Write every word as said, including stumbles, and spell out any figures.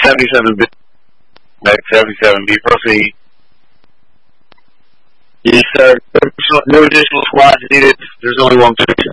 seventy-seven B. Mac seventy-seven B, proceed. Yes, sir. No additional squads needed. There's only one position